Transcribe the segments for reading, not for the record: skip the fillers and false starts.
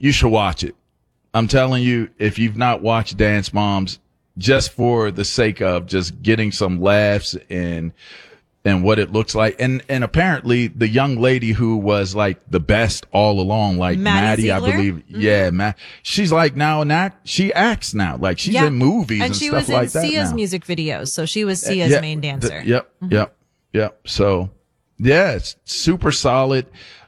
you should watch it. I'm telling you, if you've not watched Dance Moms, just for the sake of just getting some laughs and what it looks like. And apparently the young lady who was like the best all along, like Maddie, I believe. Mm-hmm. Yeah, she's like she acts now. Like she's in movies and stuff like that. And she was in Sia's music videos. So she was Sia's main dancer. Yep. So yeah, it's super solid.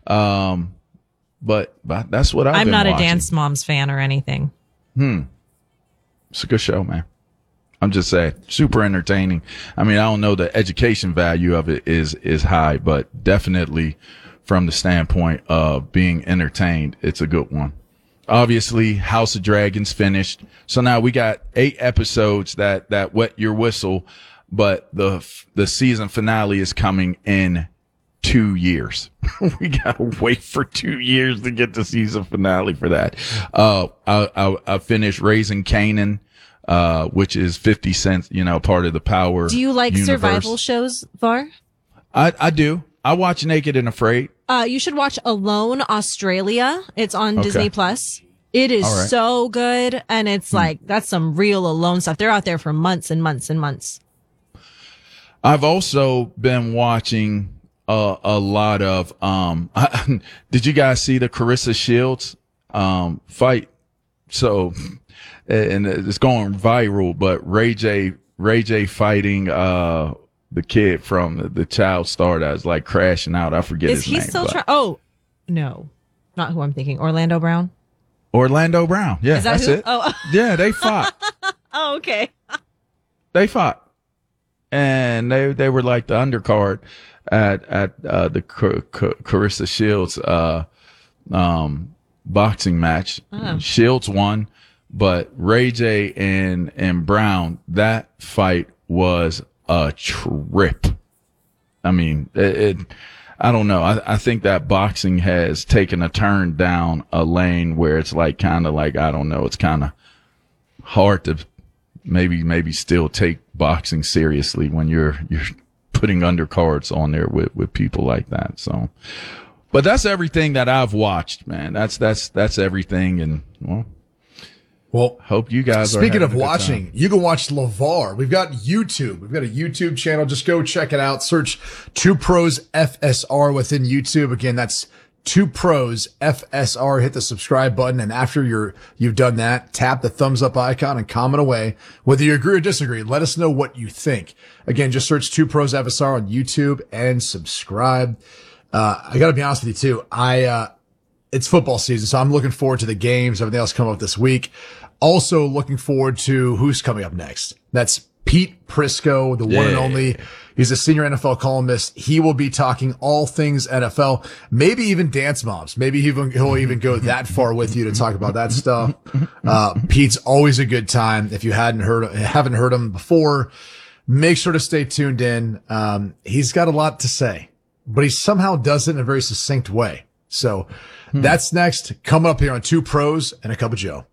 But that's what I'm not watching. A Dance Moms fan or anything. It's a good show, man. I'm just saying, super entertaining. I mean, I don't know the education value of it is high, but definitely from the standpoint of being entertained, it's a good one. Obviously, House of Dragons finished. So now we got 8 episodes that wet your whistle, but the season finale is coming in 2 years. We gotta wait for 2 years to get the season finale for that. I finished Raising Kanan, which is 50 Cent, part of the Power. Do you like universe. survival shows, Var? I do. I watch Naked and Afraid. You should watch Alone Australia. It's on Disney Plus. It is so good, and it's like that's some real alone stuff. They're out there for months and months and months. I've also been watching a lot of did you guys see the Carissa Shields fight? So and it's going viral, but Ray J fighting the kid from the child star that was like crashing out. I forget his name. Is he still trying? Oh no, not who I'm thinking. Orlando Brown. Yeah, that's it. Oh yeah, they fought. Oh, okay. They fought, and they were like the undercard at the Carissa Shields boxing match. Oh. Shields won, but Ray J and Brown, that fight was a trip. I mean, I don't know. I think that boxing has taken a turn down a lane where it's like kind of like, I don't know, it's kind of hard to maybe still take boxing seriously when you're putting undercards on there with people like that. So, but that's everything that I've watched, man. That's everything. And well, hope you guys speaking of watching, you can watch LeVar. We've got YouTube. We've got a YouTube channel. Just go check it out. Search 2 Pros FSR within YouTube. Again, that's 2 Pros FSR. Hit the subscribe button. And after you've done that, tap the thumbs up icon and comment away. Whether you agree or disagree, let us know what you think. Again, just search 2 Pros FSR on YouTube and subscribe. I gotta be honest with you too. It's football season, so I'm looking forward to the games, everything else coming up this week. Also looking forward to who's coming up next. That's Pete Prisco, the one and only. He's a senior NFL columnist. He will be talking all things NFL, maybe even Dance Moms. Maybe he'll even go that far with you to talk about that stuff. Pete's always a good time. If you haven't heard him before, make sure to stay tuned in. He's got a lot to say, but he somehow does it in a very succinct way. So that's next, coming up here on 2 Pros and a Cup of Joe.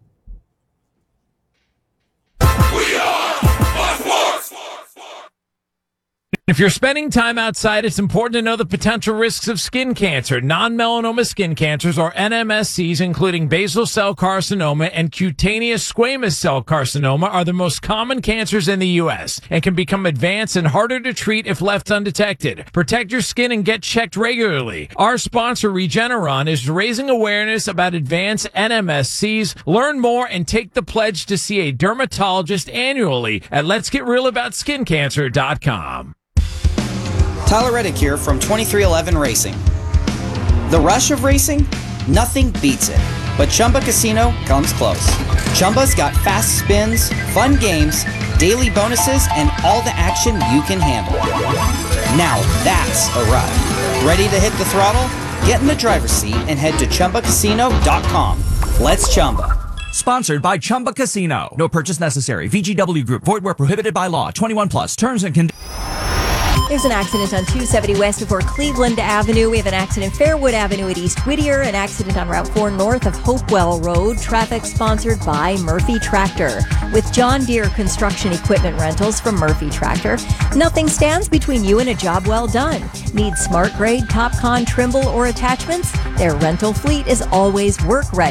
If you're spending time outside, it's important to know the potential risks of skin cancer. Non-melanoma skin cancers, or NMSCs, including basal cell carcinoma and cutaneous squamous cell carcinoma, are the most common cancers in the U.S. and can become advanced and harder to treat if left undetected. Protect your skin and get checked regularly. Our sponsor, Regeneron, is raising awareness about advanced NMSCs. Learn more and take the pledge to see a dermatologist annually at letsgetrealaboutSkinCancer.com. Tyler Reddick here from 2311 Racing. The rush of racing? Nothing beats it. But Chumba Casino comes close. Chumba's got fast spins, fun games, daily bonuses, and all the action you can handle. Now that's a ride. Ready to hit the throttle? Get in the driver's seat and head to ChumbaCasino.com. Let's Chumba. Sponsored by Chumba Casino. No purchase necessary. VGW Group. Void where prohibited by law. 21 plus. Terms and conditions. There's an accident on 270 west before Cleveland Avenue. We have an accident Fairwood Avenue at East Whittier. An accident on Route 4 north of Hopewell Road. Traffic sponsored by Murphy Tractor. With John Deere construction equipment rentals from Murphy Tractor, nothing stands between you and a job well done. Need smart grade, TopCon, Trimble, or attachments? Their rental fleet is always work ready.